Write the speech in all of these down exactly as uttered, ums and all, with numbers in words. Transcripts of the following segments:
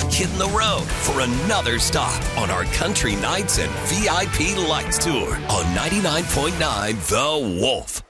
hitting the road for another stop on our Country Nights and V I P Lights Tour on ninety-nine point nine The Wolf.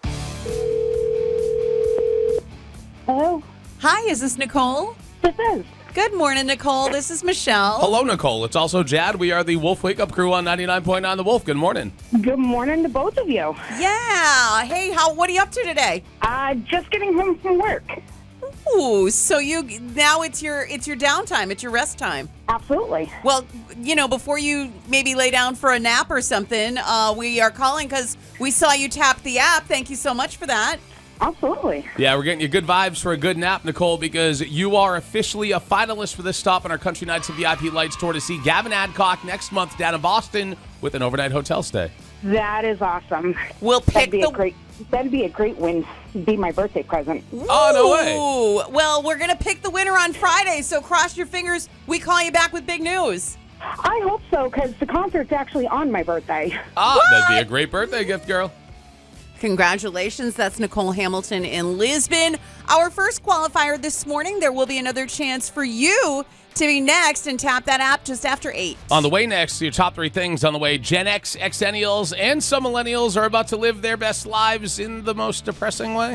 Hello? Hi, is this Nicole? This is. Good morning, Nicole. This is Michelle. Hello, Nicole. It's also Jad. We are the Wolf Wake Up Crew on ninety-nine point nine The Wolf. Good morning. Good morning to both of you. Yeah. Hey, how? What are you up to today? Uh, just getting home from work. Ooh, so you now it's your it's your downtime. It's your rest time. Absolutely. Well, you know, before you maybe lay down for a nap or something, uh, we are calling because we saw you tap the app. Thank you so much for that. Absolutely. Yeah, we're getting you good vibes for a good nap, Nicole, because you are officially a finalist for this stop on our Country Nights and V I P Lights Tour to see Gavin Adcock next month down in Boston with an overnight hotel stay. That is awesome. We'll pick that'd be the a great. That'd be a great win. It'd be my birthday present. Oh, no way. Ooh. Well, we're gonna pick the winner on Friday, so cross your fingers. We call you back with big news. I hope so, because the concert's actually on my birthday. Ah, What? that'd be a great birthday gift, girl. Congratulations. That's Nicole Hamilton in Lisbon. Our first qualifier this morning. There will be another chance for you to be next and tap that app just after eight. On the way next, your top three things on the way. Gen X, Xennials, and some millennials are about to live their best lives in the most depressing way.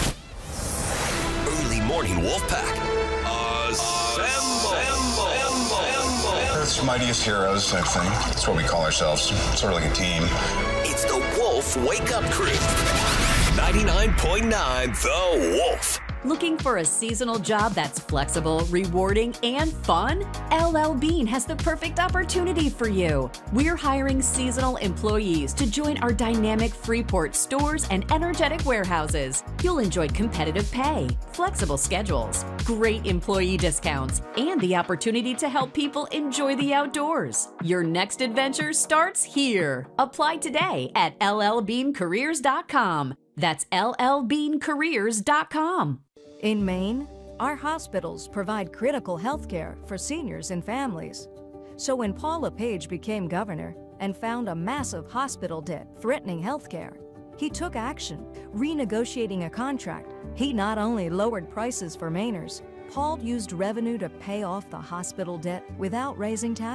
Early morning Wolf Pack. Assemble. Earth's mightiest heroes, I think. That's what we call ourselves. Sort of like a team. It's the Wolf Wake Up Crew. ninety-nine point nine The Wolf. Looking for a seasonal job that's flexible, rewarding, and fun? L L Bean has the perfect opportunity for you. We're hiring seasonal employees to join our dynamic Freeport stores and energetic warehouses. You'll enjoy competitive pay, flexible schedules, great employee discounts, and the opportunity to help people enjoy the outdoors. Your next adventure starts here. Apply today at L L bean careers dot com. That's L L bean careers dot com. In Maine, our hospitals provide critical health care for seniors and families. So when Paul LePage became governor and found a massive hospital debt threatening health care, he took action, renegotiating a contract. He not only lowered prices for Mainers, Paul used revenue to pay off the hospital debt without raising taxes.